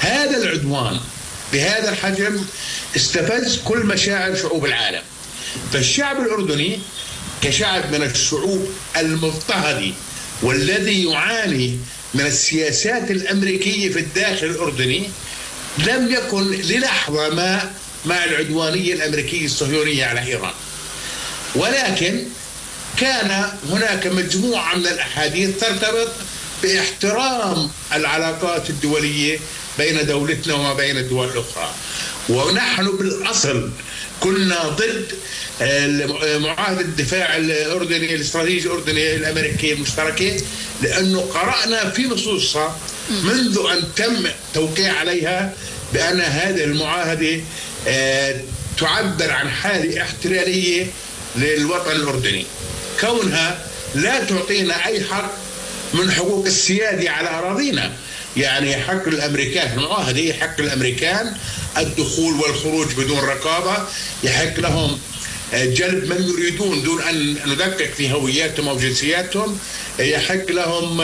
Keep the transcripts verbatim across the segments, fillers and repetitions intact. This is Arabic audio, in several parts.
هذا العدوان بهذا الحجم استفز كل مشاعر شعوب العالم. فالشعب الأردني كشعب من الشعوب المضطهدة والذي يعاني من السياسات الأمريكية في الداخل الأردني لم يكن للحظة ما مع العدوانية الأمريكية الصهيونية على إيران، ولكن كان هناك مجموعة من الأحاديث ترتبط باحترام العلاقات الدولية بين دولتنا وما بين الدول الأخرى. ونحن بالأصل كنا ضد معاهدة الدفاع الأردني الاستراتيجي الأردني الأمريكية المشتركة، لأنه قرأنا في نصوصها منذ أن تم توقيع عليها بأن هذه المعاهدة تعبر عن حالة احتلالية للوطن الأردني، كونها لا تعطينا أي حق من حقوق السيادة على أراضينا. يعني حق الأمريكان في المعاهدة حق الأمريكان الدخول والخروج بدون رقابة، يحق لهم جلب من يريدون دون أن ندقق في هوياتهم أو جنسياتهم، يحق لهم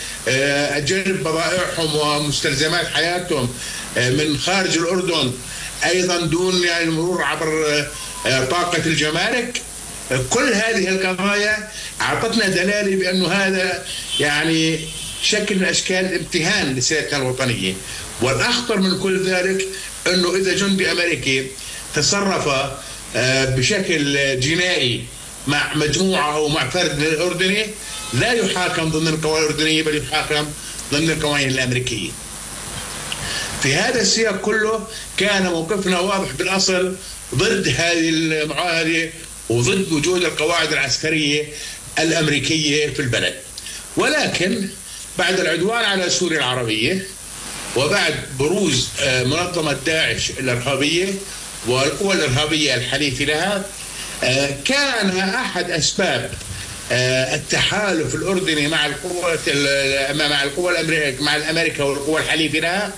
جلب بضائعهم ومستلزمات حياتهم من خارج الأردن أيضا دون يعني المرور عبر طاقة الجمارك. كل هذه القضايا أعطتنا دلالة بأنه هذا يعني شكل من أشكال الامتهان لسيادتنا الوطنية. والأخطر من كل ذلك أنه إذا جندي أمريكي تصرف بشكل جنائي مع مجموعة أو مع فرد من الأردني لا يحاكم ضمن القوانين الأردنية بل يحاكم ضمن القوانين الأمريكية. في هذا السياق كله كان موقفنا واضح بالأصل ضد هذه المعاهدة وضد وجود القواعد العسكرية الأمريكية في البلد. ولكن بعد العدوان على سوريا العربية وبعد بروز منظمة داعش الإرهابية والقوى الإرهابية الحليفة لها، كان أحد أسباب التحالف الأردني مع القوى مع القوى الأمريكية مع الأمريكا والقوى الحليفة لها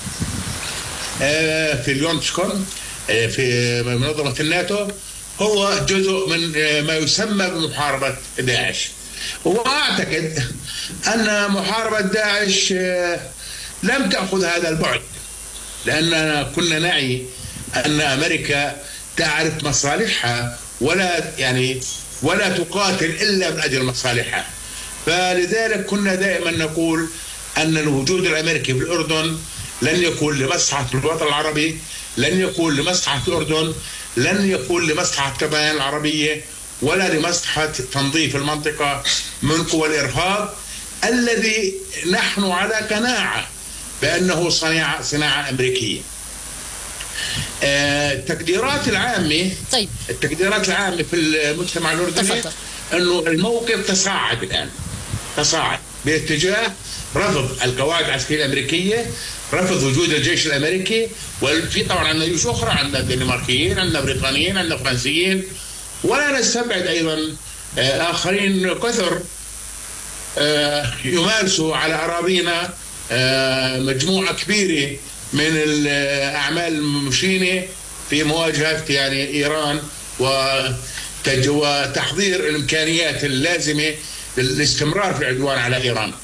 في اليونسكون في منظمة الناتو هو جزء من ما يسمى بمحاربة داعش. وأعتقد أن محاربة داعش لم تأخذ هذا البعد، لأننا كنا نعي أن أمريكا تعرف مصالحها ولا يعني ولا تقاتل إلا من أجل مصالحها. فلذلك كنا دائما نقول أن الوجود الأمريكي في الأردن لن يكون لمصلحة الوطن العربي، لن يكون لمصلحة الأردن، لن يكون لمصلحة الكيان العربية، ولا لمصلحة تنظيف المنطقة من قوى الإرهاب الذي نحن على قناعة بأنه صناعة صناعة أمريكية. التقديرات العامة طيب. التقديرات العامة في المجتمع الأردني أنه الموقف تصاعد الآن، تصاعد باتجاه رفض القواعد العسكرية الأمريكية، رفض وجود الجيش الأمريكي. وفي طبعا عندنا جيوش أخرى، عندنا الدنماركيين، عندنا بريطانيين، عندنا فرنسيين، ولا نستبعد أيضا آخرين كثر يمارسوا على أراضينا مجموعة كبيرة من الأعمال المشينة في مواجهة يعني إيران وتحضير الإمكانيات اللازمة للاستمرار في العدوان على إيران.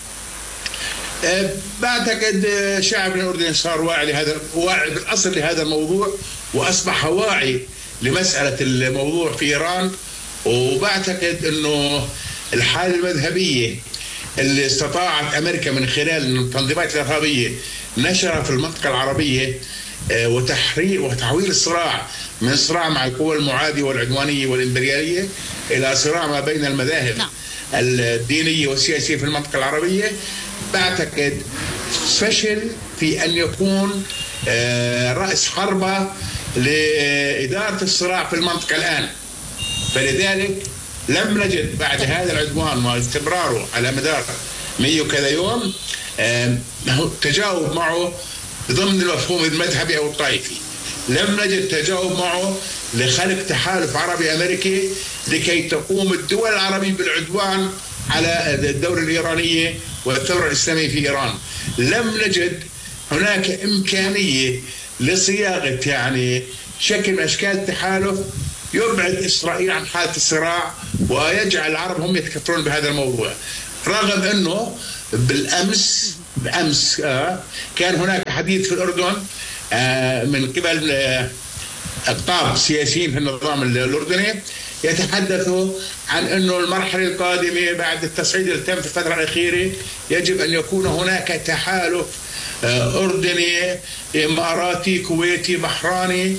بعتقد شعب الأردن صار واعي لهذا، واعي بالأصل لهذا الموضوع، وأصبح واعي لمسألة الموضوع في إيران. وبعتقد أنه الحالة المذهبية اللي استطاعت أمريكا من خلال التنظيمات الإرهابية نشرها في المنطقة العربية وتحرير وتحويل الصراع من صراع مع القوى المعادية والعدوانية والإمبريالية إلى صراع ما بين المذاهب نعم. الدينية والسياسية في المنطقة العربية، بعتقد فشل في أن يكون رأس حربة لإدارة الصراع في المنطقة الآن. فلذلك لم نجد بعد هذا العدوان واستمراره على مدار مئة وكذا يوم تجاوب معه ضمن المفهوم المذهبي أو الطائفي. لم نجد تجاوب معه لخلق تحالف عربي أمريكي لكي تقوم الدول العربية بالعدوان على الدولة الإيرانية والثورة الإسلامية في إيران. لم نجد هناك إمكانية لصياغة يعني شكل من أشكال التحالف يبعد إسرائيل عن حالة الصراع ويجعل العرب هم يتكفلون بهذا الموضوع، رغم أنه بالأمس أمس كان هناك حديث في الأردن من قبل أقطاب سياسيين في النظام الأردني يتحدثوا عن أنه المرحلة القادمة بعد التصعيد اللي تم في الفترة الأخيرة يجب أن يكون هناك تحالف أردني إماراتي كويتي بحراني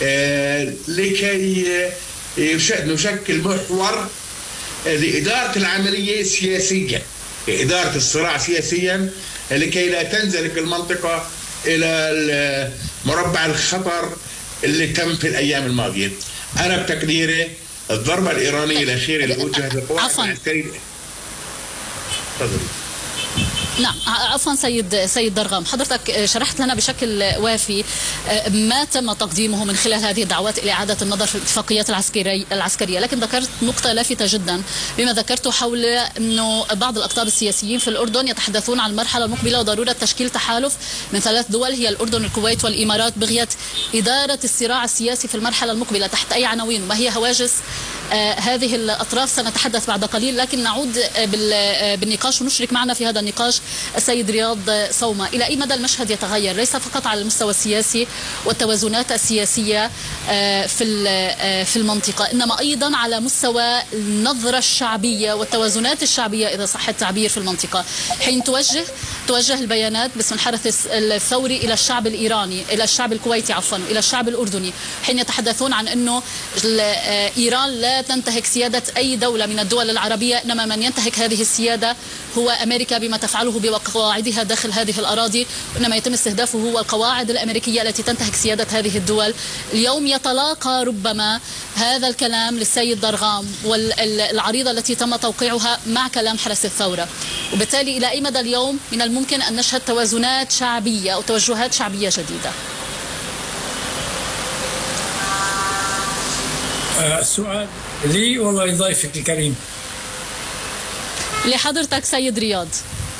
لكي نشكل محور لإدارة العملية سياسيا، إدارة الصراع سياسيا، لكي لا تنزلق المنطقة إلى مربع الخطر اللي تم في الأيام الماضية. أنا بتقديري الضربة الإيرانية الأخيرة اللي وجهت للقوات العسكرية. تفضل. نعم عفوا سيد سيد درغام، حضرتك شرحت لنا بشكل وافي ما تم تقديمه من خلال هذه الدعوات الى اعاده النظر في الاتفاقيات العسكريه العسكريه، لكن ذكرت نقطه لافته جدا بما ذكرته حول انه بعض الاقطاب السياسيين في الاردن يتحدثون عن المرحله المقبله وضروره تشكيل تحالف من ثلاث دول هي الاردن الكويت والامارات بغيه اداره الصراع السياسي في المرحله المقبله تحت اي عناوين، وما هي هواجس آه هذه الاطراف سنتحدث بعد قليل، لكن نعود بالنقاش ونشرك معنا في هذا النقاش السيد رياض صومة. إلى أي مدى المشهد يتغير ليس فقط على المستوى السياسي والتوازنات السياسية في في المنطقة، إنما أيضا على مستوى النظرة الشعبية والتوازنات الشعبية إذا صح التعبير في المنطقة، حين توجه توجه البيانات باسم الحرس الثوري إلى الشعب الإيراني، إلى الشعب الكويتي عفوا، إلى الشعب الأردني، حين يتحدثون عن أنه إيران لا تنتهك سيادة أي دولة من الدول العربية، إنما من ينتهك هذه السيادة هو أمريكا بما تفعله بقواعدها داخل هذه الأراضي، وإنما يتم استهدافه هو القواعد الأمريكية التي تنتهك سيادة هذه الدول. اليوم يتلاقى ربما هذا الكلام للسيد درغام والعريضة التي تم توقيعها مع كلام حرس الثورة، وبالتالي إلى أي مدى اليوم من الممكن أن نشهد توازنات شعبية أو توجهات شعبية جديدة؟ السؤال لي والله لضيفك الكريم؟ لحضرتك سيد رياض.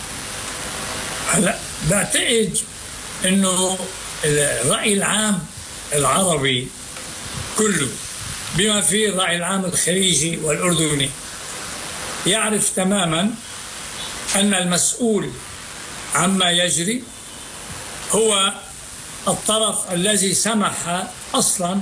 هلا بعتقد انه الرأي العام العربي كله بما فيه الرأي العام الخليجي والأردني يعرف تماما أن المسؤول عما يجري هو الطرف الذي سمح أصلا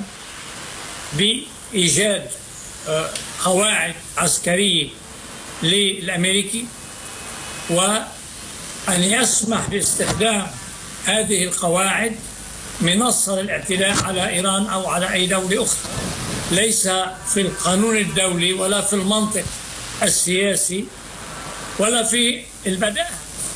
بإيجاد قواعد عسكرية للأمريكي وأن يسمح باستخدام هذه القواعد منصة للاعتداء على إيران أو على أي دولة أخرى. ليس في القانون الدولي ولا في المنطق السياسي ولا في البداهة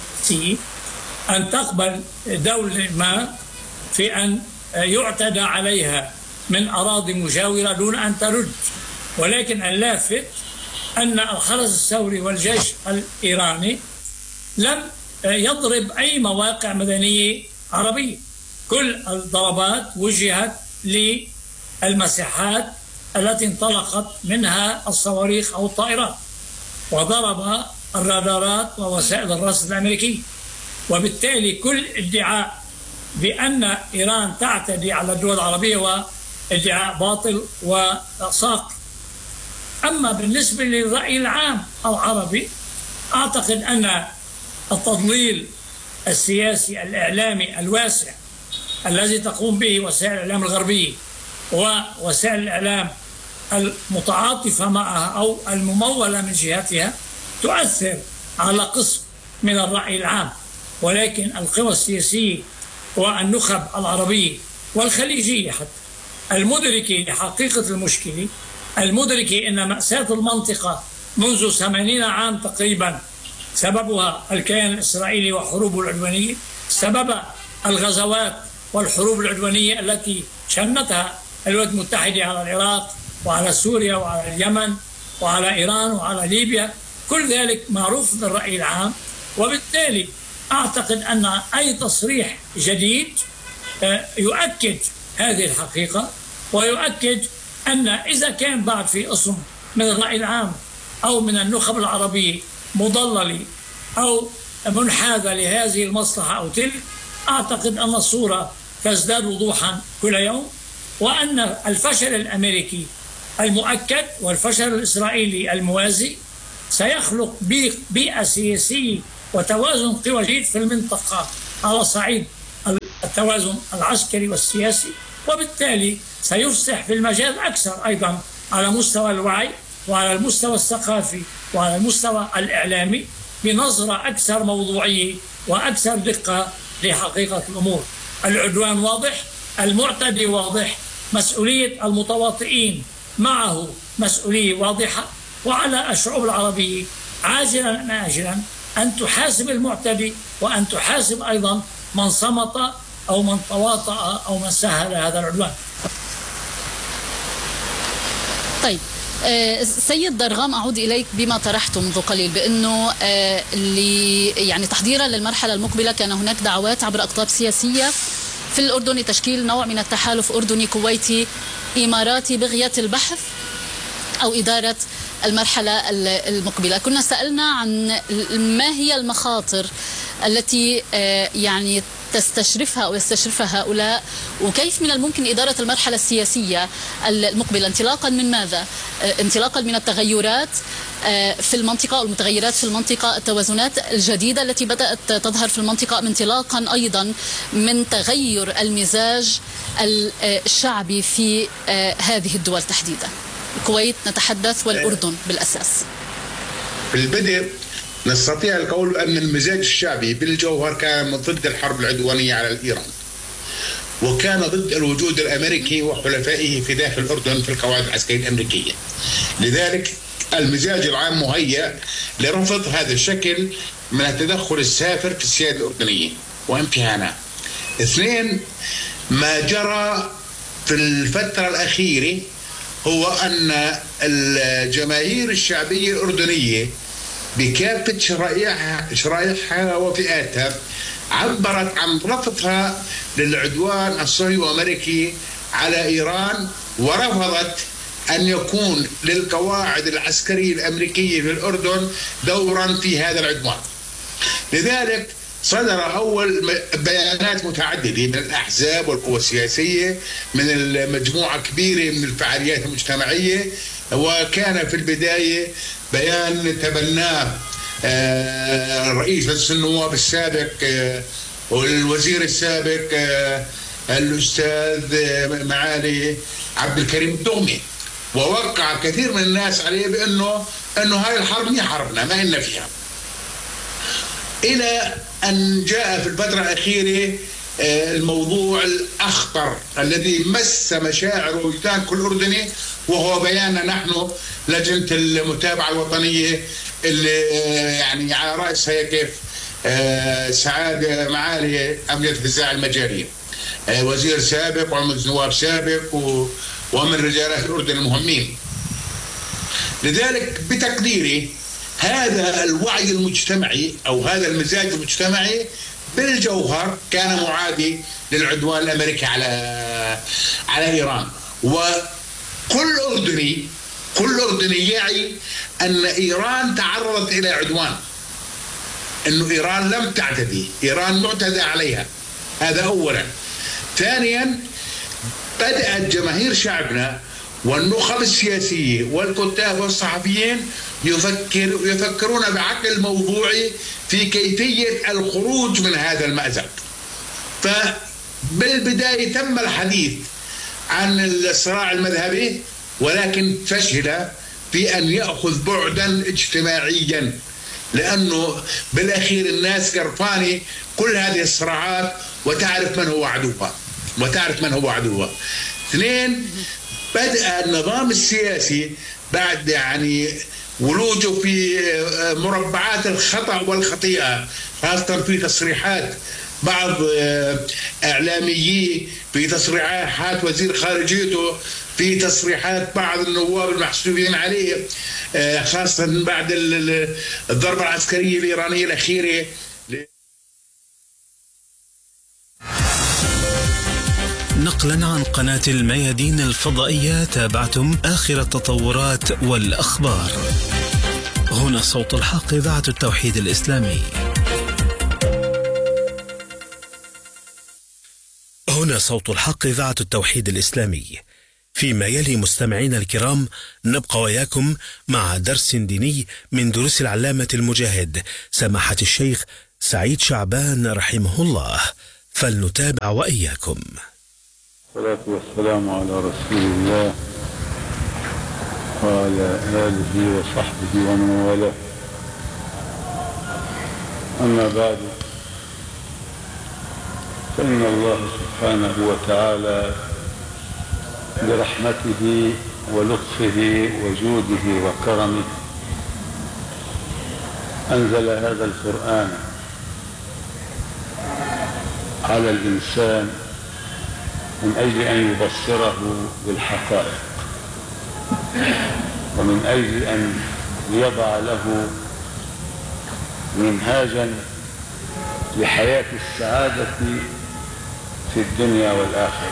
أن تقبل دولة ما في أن يعتدى عليها من أراضي مجاورة دون أن ترد. ولكن اللافت أن الحرس الثوري والجيش الإيراني لم يضرب أي مواقع مدنية عربية، كل الضربات وجهت للمساحات التي انطلقت منها الصواريخ أو الطائرات، وضرب الرادارات ووسائل الرصد الأمريكية. وبالتالي كل ادعاء بأن إيران تعتدي على الدول العربية وادعاء باطل وساقط. أما بالنسبة للرأي العام العربي أعتقد أن التضليل السياسي الإعلامي الواسع الذي تقوم به وسائل الإعلام الغربية ووسائل الإعلام المتعاطفة معها أو الممولة من جهتها تؤثر على قسم من الرأي العام، ولكن القوى السياسية والنخب العربية والخليجية حتى المدركة لحقيقة المشكلة، المدركة أن مأساة المنطقة منذ ثمانين عام تقريبا سببها الكيان الإسرائيلي وحروبه العدوانية، سبب الغزوات والحروب العدوانية التي شنتها الولايات المتحدة على العراق وعلى سوريا وعلى اليمن وعلى إيران وعلى ليبيا، كل ذلك معروف بالرأي العام. وبالتالي أعتقد أن أي تصريح جديد يؤكد هذه الحقيقة ويؤكد أن إذا كان بعد في قسم من الرأي العام أو من النخب العربية مضللة أو منحازة لهذه المصلحة أو تلك، أعتقد أن الصورة تزداد وضوحا كل يوم، وأن الفشل الأمريكي المؤكد والفشل الإسرائيلي الموازي سيخلق بيئة سياسية وتوازن قوى جديد في المنطقة على صعيد التوازن العسكري والسياسي، وبالتالي سيفسح في المجال أكثر أيضا على مستوى الوعي وعلى المستوى الثقافي وعلى المستوى الإعلامي بنظرة أكثر موضوعية وأكثر دقة لحقيقة الأمور. العدوان واضح، المعتدي واضح، مسؤولية المتواطئين معه مسؤولية واضحة، وعلى الشعوب العربية عاجلا أم آجلا أن تحاسب المعتدي وأن تحاسب أيضا من صمت أو من تواطأ أو من سهل هذا العدوان. طيب سيد درغام، أعود إليك بما طرحته منذ قليل بأنه اللي يعني تحضيرا للمرحلة المقبلة كان هناك دعوات عبر أقطاب سياسية في الأردن لتشكيل نوع من التحالف أردني كويتي إماراتي بغية البحث أو إدارة المرحلة المقبلة. كنا سألنا عن ما هي المخاطر التي يعني تستشرفها أو يستشرفها هؤلاء، وكيف من الممكن إدارة المرحلة السياسية المقبلة، انطلاقا من ماذا؟ انطلاقا من التغيرات في المنطقة والمتغيرات في المنطقة، التوازنات الجديدة التي بدأت تظهر في المنطقة، انطلاقا أيضا من تغير المزاج الشعبي في هذه الدول تحديدا، الكويت نتحدث والأردن بالأساس. في البدء نستطيع القول أن المزاج الشعبي بالجوهر كان ضد الحرب العدوانية على إيران، وكان ضد الوجود الأمريكي وحلفائه في داخل الأردن في القواعد العسكرية الأمريكية. لذلك المزاج العام مهيأ لرفض هذا الشكل من التدخل السافر في السيادة الأردنية وامتهانها. اثنين، ما جرى في الفترة الأخيرة هو أن الجماهير الشعبية الأردنية بكافة شرائحها شرائحها وفئاتها عبرت عن رفضها للعدوان الصهيوني الأمريكي على إيران، ورفضت أن يكون للقواعد العسكرية الأمريكية في الأردن دورا في هذا العدوان. لذلك صدر أول بيانات متعددة من الأحزاب والقوى السياسية، من مجموعة كبيرة من الفعاليات المجتمعية، وكان في البداية بيان تبناه رئيس مجلس النواب السابق والوزير السابق الأستاذ معالي عبد الكريم الدغمي، ووقع كثير من الناس عليه بأنه أنه هاي الحرب هي حربنا ما إلنا فيها. إلى أن جاء في الفترة الأخيرة الموضوع الأخطر الذي مس مشاعر وجدان كل أردني، وهو بياننا نحن لجنة المتابعة الوطنية اللي يعني على رأسها كيف سعادة معالي أمجد فزاع المجاري، وزير سابق ومجلس نواب سابق ومن رجالات الأردن المهمين. لذلك بتقديري هذا الوعي المجتمعي أو هذا المزاج المجتمعي بالجوهر كان معادي للعدوان الأمريكي على على إيران، وكل أردني كل أردني يعي أن إيران تعرضت إلى عدوان، أنه إيران لم تعتدي، إيران معتدى عليها، هذا أولا. ثانيا، بدأت جماهير شعبنا والنخب السياسية والكتاب والصحفيين يفكر يفكرون بعقل موضوعي في كيفية الخروج من هذا المأزق. فبالبداية تم الحديث عن الصراع المذهبي، ولكن فشل في أن يأخذ بعدا اجتماعيا، لأنه بالأخير الناس قرفانة كل هذه الصراعات وتعرف من هو عدوها وتعرف من هو عدوها. اثنين، بدأ النظام السياسي بعد يعني ولوجه في مربعات الخطأ والخطيئة، خاصة في تصريحات بعض إعلاميين، في تصريحات وزير خارجيته، في تصريحات بعض النواب المحسوبين عليه، خاصة بعد الضربة العسكرية الإيرانية الأخيرة. نقلا عن قناة الميادين الفضائية، تابعتم آخر التطورات والأخبار. هنا صوت الحق، إذاعة التوحيد الإسلامي. هنا صوت الحق، إذاعة التوحيد الإسلامي. فيما يلي مستمعينا الكرام نبقى وياكم مع درس ديني من دروس العلامة المجاهد سماحة الشيخ سعيد شعبان رحمه الله، فلنتابع وإياكم. الصلاة والسلام على رسول الله وعلى آله وصحبه ومن والاه، أما بعد، فإن الله سبحانه وتعالى برحمته ولطفه وجوده وكرمه أنزل هذا القرآن على الإنسان من أجل أن يبصره بالحقائق، ومن أجل أن يضع له منهاجا لحياة السعادة في الدنيا والآخرة.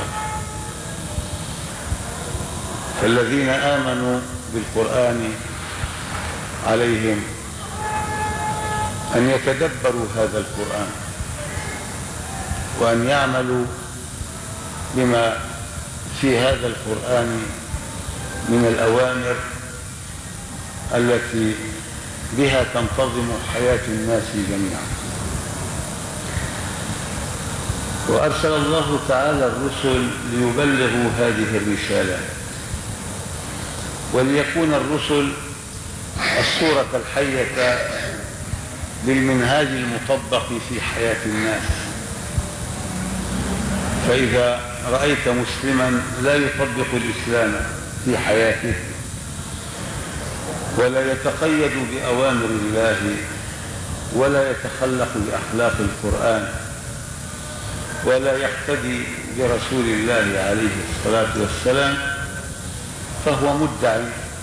فالذين آمنوا بالقرآن عليهم أن يتدبروا هذا القرآن وأن يعملوا بما في هذا القرآن من الأوامر التي بها تنتظم حياة الناس جميعا. وأرسل الله تعالى الرسل ليبلغوا هذه الرسالة، وليكون الرسل الصورة الحية للمنهاج المطبق في حياة الناس. فإذا رأيت مسلما لا يطبق الإسلام في حياته ولا يتقيد بأوامر الله ولا يتخلق بأخلاق القرآن ولا يقتدي برسول الله عليه الصلاة والسلام، فهو مدعي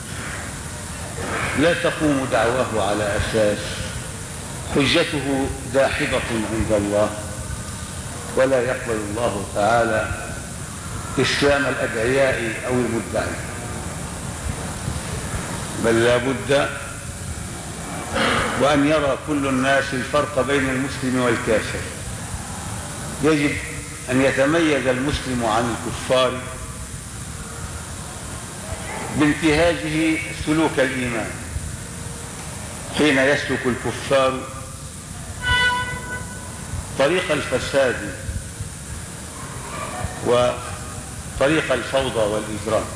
لا تقوم دعواه على أساس، حجته داحضة عند الله، ولا يقبل الله تعالى إسلام الأدعياء أو المدعي، بل لا بد وأن يرى كل الناس الفرق بين المسلم والكافر. يجب أن يتميز المسلم عن الكفار بانتهاجه سلوك الإيمان، حين يسلك الكفار طريق الفساد وطريق الفوضى والإجرام.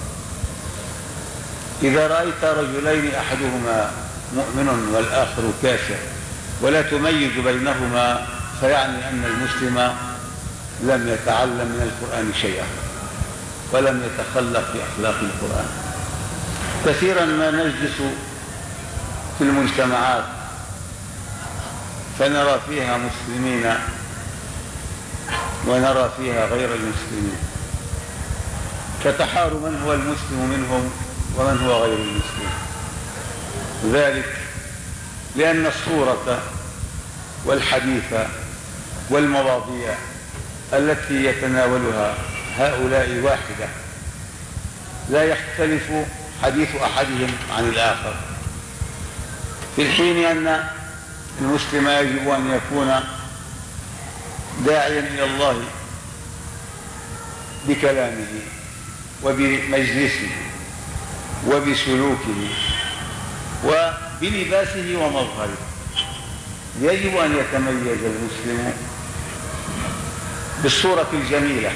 إذا رأيت رجلين أحدهما مؤمن والآخر كافر ولا تميز بينهما، فيعني أن المسلم لم يتعلم من القرآن شيئا ولم يتخلق بأخلاق القرآن. كثيرا ما نجلس في المجتمعات فنرى فيها مسلمين ونرى فيها غير المسلمين، فتحار من هو المسلم منهم ومن هو غير المسلم. ذلك لأن الصورة والحديث والمواضيع التي يتناولها هؤلاء واحدة، لا يختلف حديث أحدهم عن الآخر، في الحين أن المسلم يجب أن يكون داعيا إلى الله بكلامه وبمجلسه وبسلوكه وبلباسه ومظهره. يجب أن يتميز المسلم بالصورة الجميلة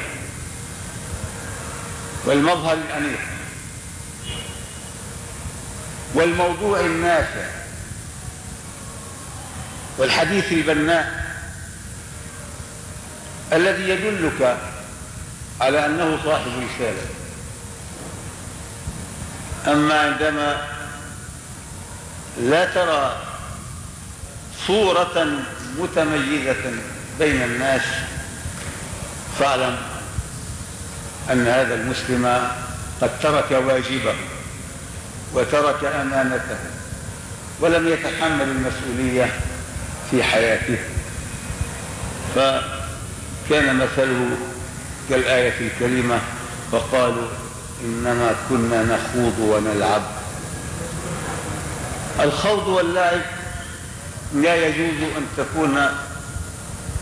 والمظهر الأنيق والموضوع النافع والحديث البناء الذي يدلك على أنه صاحب رسالة. أما عندما لا ترى صورة متميزة بين الناس، فاعلم أن هذا المسلم قد ترك واجبه وترك أمانته ولم يتحمل المسؤولية في حياته. فكان مثله كالآية الكريمة: فقالوا إنما كنا نخوض ونلعب. الخوض واللعب لا يجوز أن تكون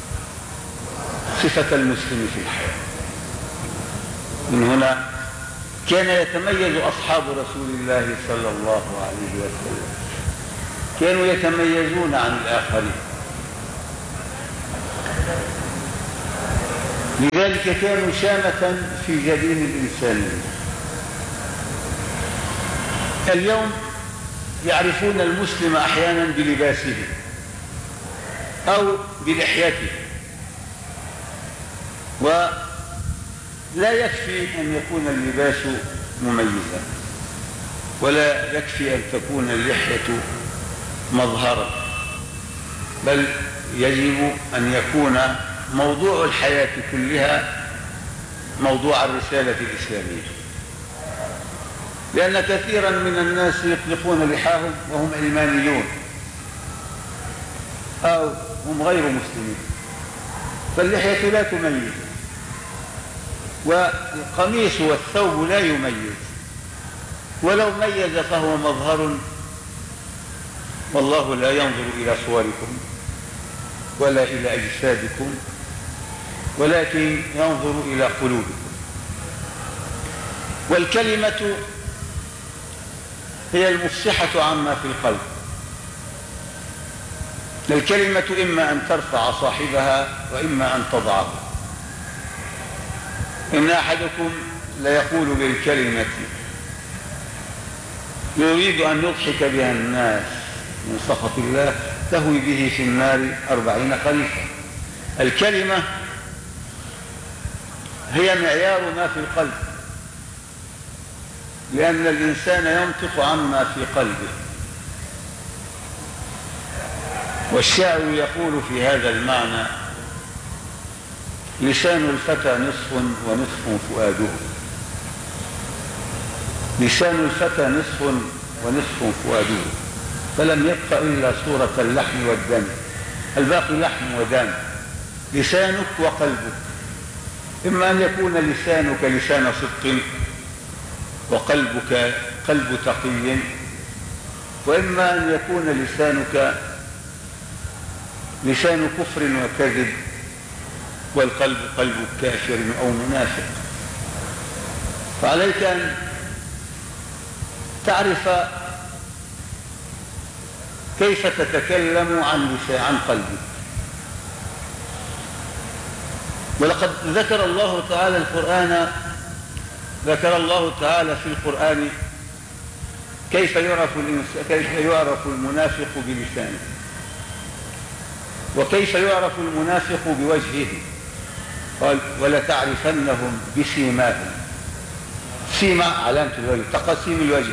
صفة المسلم في الحياة. من هنا كان يتميز أصحاب رسول الله صلى الله عليه وسلم، كانوا يتميزون عن الآخرين، لذلك كانوا شامة في جبين الإنسانية. اليوم يعرفون المسلم أحيانا بلباسه أو بلحيته، ولا يكفي أن يكون اللباس مميزا، ولا يكفي أن تكون اللحية مظهرا، بل يجب أن يكون موضوع الحياة كلها موضوع الرسالة الإسلامية، لأن كثيرا من الناس يطلقون لحاهم وهم علمانيون أو هم غير مسلمين، فاللحية لا تميز، والقميص والثوب لا يميز، ولو ميز فهو مظهر، والله لا ينظر إلى صوركم ولا إلى أجسادكم، ولكن ينظر إلى قلوبكم. والكلمة هي المفسحة عما في القلب. الكلمة إما أن ترفع صاحبها وإما أن تضعه. إن أحدكم ليقول بالكلمة يريد أن يضحك بها الناس من سخط الله تهوي به في النار أربعين خريفا. الكلمة هي معيار ما في القلب، لأن الإنسان ينطق عما في قلبه. والشاعر يقول في هذا المعنى: لسان الفتى نصف ونصف فؤاده. لسان الفتى نصف ونصف فؤاده، فلم يبق إلا صورة اللحم والدم، الباقي لحم ودم. لسانك وقلبك، إما أن يكون لسانك لسان صدق وقلبك قلب تقي، وإما أن يكون لسانك لسان كفر وكذب والقلب قلب كافر أو منافق. فعليك أن تعرف كيف تتكلم عن عن قلبك. ولقد ذكر الله تعالى القرآن ذكر الله تعالى في القرآن كيف يعرف كيف يعرف المنافق بلسانه، وكيف يعرف المنافق بوجهه. قال: ولتعرفنهم بسيماهم. سيما علامة الوجه، تقاسيم الوجه.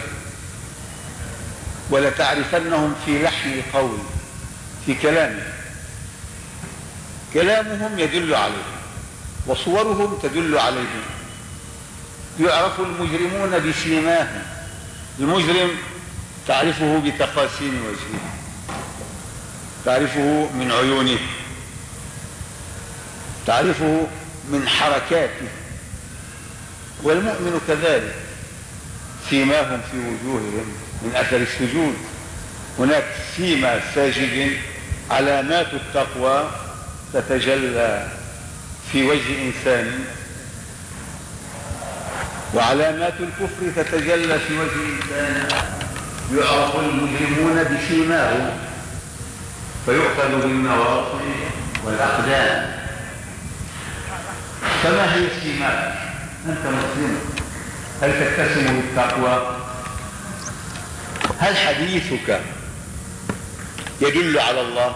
ولتعرفنهم في لحن القول، في كلامه. كلامهم يدل عليهم وصورهم تدل عليهم. يعرف المجرمون بسيماهم. المجرم تعرفه بتقاسيم وجهه، تعرفه من عيونه، تعرفه من حركاته. والمؤمن كذلك، سيماهم في وجوههم من أثر السجود. هناك سيما ساجد، علامات التقوى تتجلى في وجه إنسان، وعلامات الكفر تتجلى في وجه إنسان. يعرف المجرمون بسيماهم فيؤخذ بالنواصي والأقدام. فما هي السيماء؟ أنت مسلم، هل تتسم بالتقوى؟ هل حديثك يدل على الله؟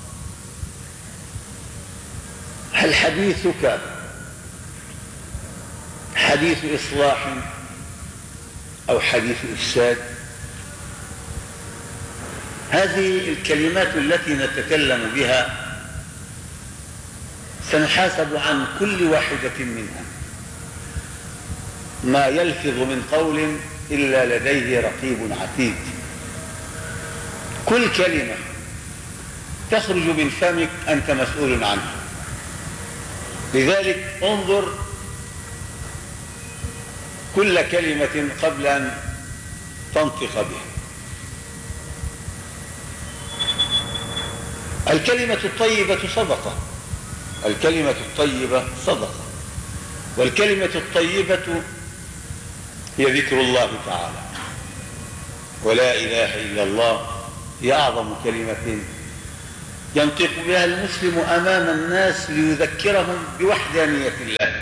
هل حديثك حديث إصلاح أو حديث إفساد؟ هذه الكلمات التي نتكلم بها سنحاسب عن كل واحدة منها. ما يلفظ من قول إلا لديه رقيب عتيد. كل كلمة تخرج من فمك أنت مسؤول عنها. لذلك انظر كل كلمة قبل أن تنطق بها. الكلمة الطيبة صدقة، الكلمة الطيبة صدقة، والكلمة الطيبة هي ذكر الله تعالى، ولا إله إلا الله هي أعظم كلمة ينطق بها المسلم أمام الناس ليذكرهم بوحدانية الله.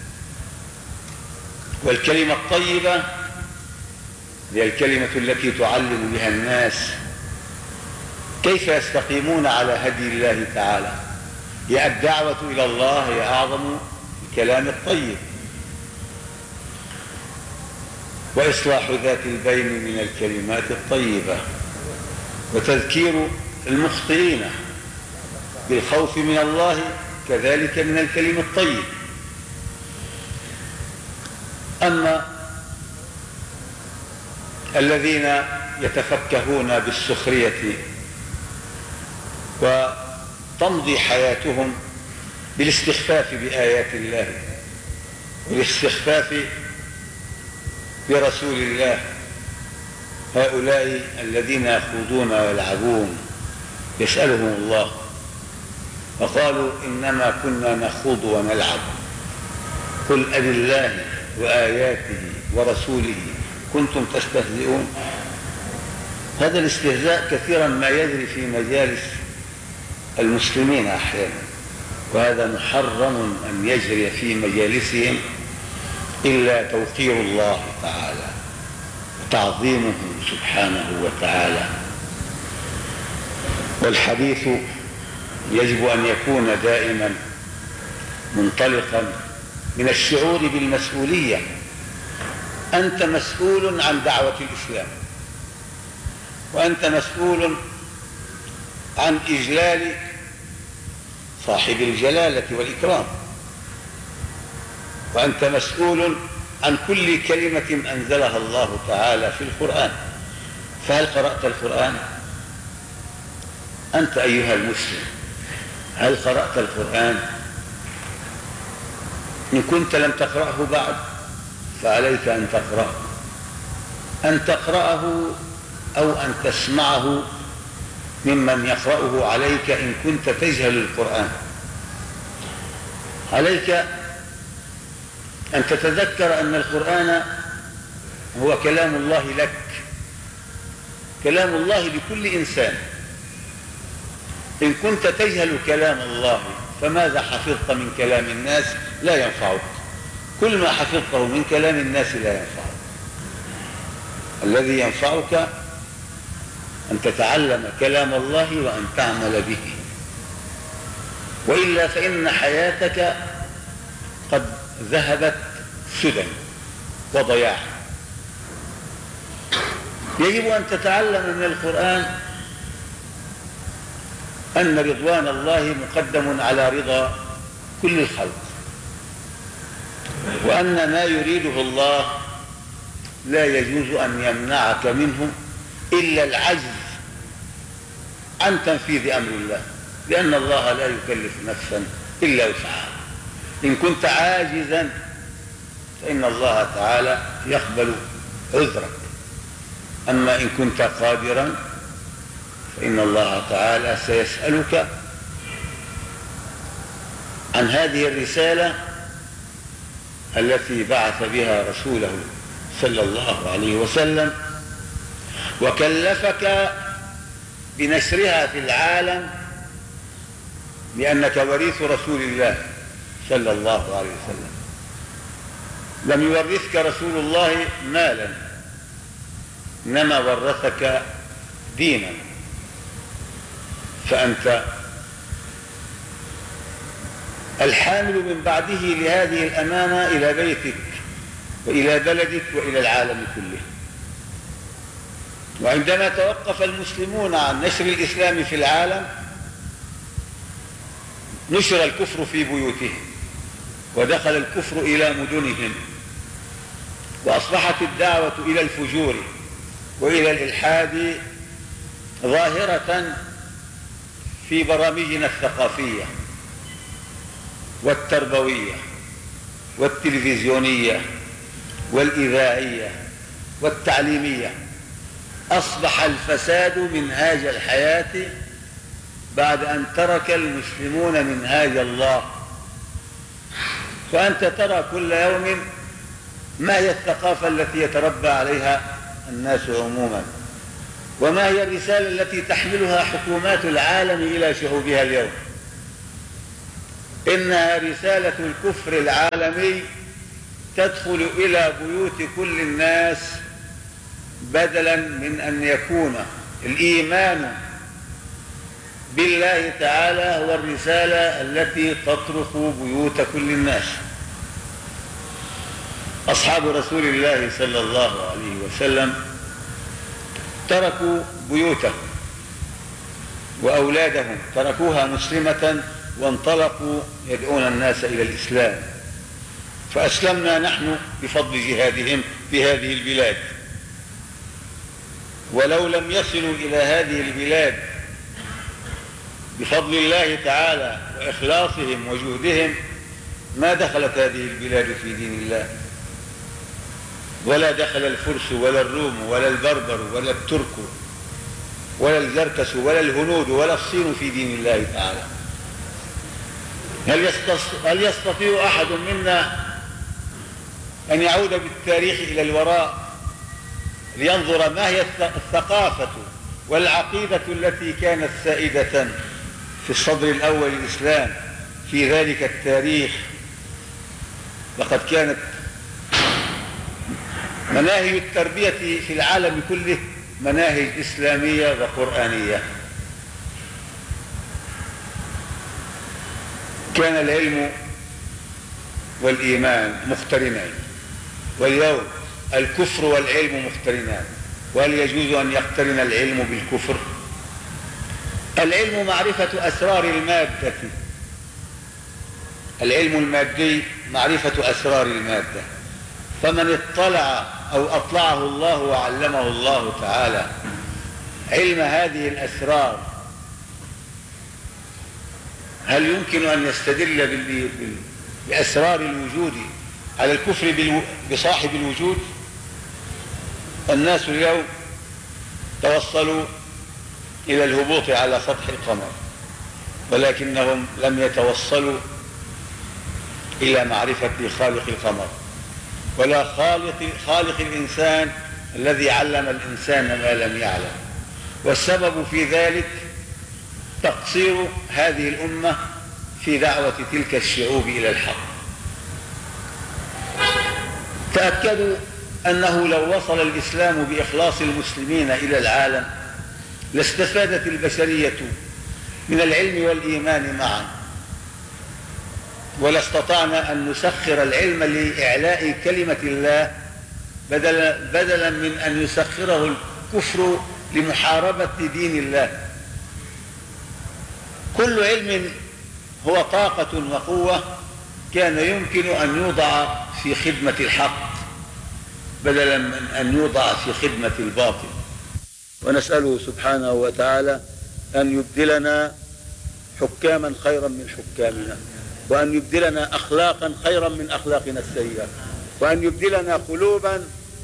والكلمة الطيبة هي الكلمة التي تعلم بها الناس كيف يستقيمون على هدي الله تعالى. هي الدعوة إلى الله هي أعظم الكلام الطيب، وإصلاح ذات البين من الكلمات الطيبة، وتذكير المخطئين بالخوف من الله كذلك من الكلم الطيب. أما الذين يتفكهون بالسخرية وتمضي حياتهم بالاستخفاف بآيات الله والاستخفاف برسول الله، هؤلاء الذين يخوضون ويلعبون يسألهم الله وقالوا إنما كنا نخوض ونلعب، قل أبالله وآياته ورسوله كنتم تستهزئون. هذا الاستهزاء كثيرا ما يجري في مجالس المسلمين أحيانا، وهذا محرم أن يجري في مجالسهم إلا توقير الله تعالى وتعظيمه سبحانه وتعالى. والحديث يجب أن يكون دائما منطلقا من الشعور بالمسؤولية. أنت مسؤول عن دعوة الإسلام، وأنت مسؤول عن إجلال صاحب الجلالة والإكرام، وأنت مسؤول عن كل كلمة أنزلها الله تعالى في القرآن. فهل قرأت القرآن؟ أنت أيها المسلم هل قرأت القرآن؟ إن كنت لم تقرأه بعد فعليك أن تقرأه، أن تقرأه أو أن تسمعه ممن يقرأه عليك إن كنت تجهل القرآن. عليك أن تتذكر أن القرآن هو كلام الله لك، كلام الله لكل إنسان. إن كنت تجهل كلام الله فماذا حفظت من كلام الناس؟ لا ينفعك. كل ما حفظته من كلام الناس لا ينفعك. الذي ينفعك أن تتعلم كلام الله وأن تعمل به، وإلا فإن حياتك قد ذهبت سدى وضياعا. يجب أن تتعلم من القرآن أن رضوان الله مقدم على رضا كل الخلق، وأن ما يريده الله لا يجوز أن يمنعك منه إلا العجز عن تنفيذ أمر الله، لأن الله لا يكلف نفسا إلا وسعها. إن كنت عاجزا فإن الله تعالى يقبل عذرك، أما إن كنت قادرا فإن الله تعالى سيسألك عن هذه الرسالة التي بعث بها رسوله صلى الله عليه وسلم، وكلفك بنشرها في العالم، لأنك وريث رسول الله صلى الله عليه وسلم. لم يورثك رسول الله مالا، إنما ورثك دينا، فأنت الحامل من بعده لهذه الأمانة إلى بيتك وإلى بلدك وإلى العالم كله. وعندما توقف المسلمون عن نشر الإسلام في العالم نشر الكفر في بيوتهم، ودخل الكفر إلى مدنهم، وأصبحت الدعوة إلى الفجور وإلى الإلحاد ظاهرة في برامجنا الثقافية والتربوية والتلفزيونية والإذاعية والتعليمية. أصبح الفساد منهاج الحياة بعد أن ترك المسلمون منهاج الله. فأنت ترى كل يوم ما هي الثقافة التي يتربى عليها الناس عموما؟ وما هي الرسالة التي تحملها حكومات العالم إلى شعوبها اليوم؟ إنها رسالة الكفر العالمي تدخل إلى بيوت كل الناس، بدلا من أن يكون الإيمان بالله تعالى هو الرسالة التي تطرق بيوت كل الناس. أصحاب رسول الله صلى الله عليه وسلم تركوا بيوتهم وأولادهم، تركوها مسلمة وانطلقوا يدعون الناس إلى الإسلام، فأسلمنا نحن بفضل جهادهم في هذه البلاد. ولو لم يصلوا إلى هذه البلاد بفضل الله تعالى وإخلاصهم وجهدهم ما دخلت هذه البلاد في دين الله، ولا دخل الفرس ولا الروم ولا البربر ولا الترك ولا الجركس ولا الهنود ولا الصين في دين الله تعالى. هل يستطيع أحد منا أن يعود بالتاريخ إلى الوراء لينظر ما هي الثقافة والعقيدة التي كانت سائدة في الصدر الأول الإسلام في ذلك التاريخ؟ لقد كانت مناهج التربية في العالم كله مناهج إسلامية وقرآنية. كان العلم والإيمان مقترنين، واليوم الكفر والعلم مقترنان. وهل يجوز أن يقترن العلم بالكفر؟ العلم معرفة أسرار المادة، العلم المادي معرفة أسرار المادة، فمن اطلع أو أطلعه الله وعلمه الله تعالى علم هذه الأسرار، هل يمكن أن يستدل بأسرار الوجود على الكفر بصاحب الوجود؟ الناس اليوم توصلوا إلى الهبوط على سطح القمر، ولكنهم لم يتوصلوا إلى معرفة خالق القمر ولا خالق, خالق الإنسان الذي علم الإنسان ما لم يعلم. والسبب في ذلك تقصير هذه الأمة في دعوة تلك الشعوب إلى الحق. تأكدوا أنه لو وصل الإسلام بإخلاص المسلمين إلى العالم لاستفادت البشرية من العلم والإيمان معا، ولا استطعنا أن نسخر العلم لإعلاء كلمة الله بدلا, بدلا من أن يسخره الكفر لمحاربة دين الله. كل علم هو طاقة وقوة كان يمكن أن يوضع في خدمة الحق بدلا من أن يوضع في خدمة الباطل. ونسأله سبحانه وتعالى أن يبدلنا حكاما خيرا من حكامنا، وأن يبدلنا أخلاقا خيرا من أخلاقنا السيئة، وأن يبدلنا قلوبا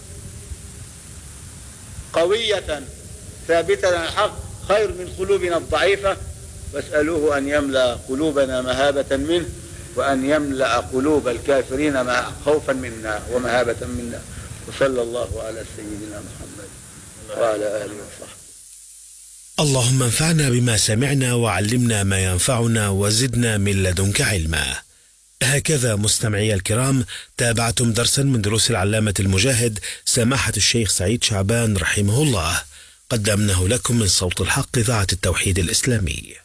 قوية ثابتة على الحق خير من قلوبنا الضعيفة. واسألوه أن يملأ قلوبنا مهابة منه، وأن يملأ قلوب الكافرين خوفا منا ومهابة منا. وصلى الله على سيدنا محمد وعلى آله وصحبه. اللهم انفعنا بما سمعنا وعلمنا ما ينفعنا وزدنا من لدنك علما. هكذا مستمعي الكرام تابعتم درسا من دروس العلامة المجاهد سماحة الشيخ سعيد شعبان رحمه الله، قدمناه لكم من صوت الحق إذاعة التوحيد الإسلامي.